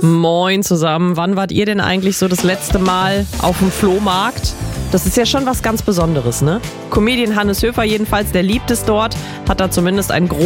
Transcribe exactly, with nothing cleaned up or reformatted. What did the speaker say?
Moin zusammen. Wann wart ihr denn eigentlich so das letzte Mal auf dem Flohmarkt? Das ist ja schon was ganz Besonderes, ne? Comedian Hannes Höfer jedenfalls, der liebt es dort, hat da zumindest ein großes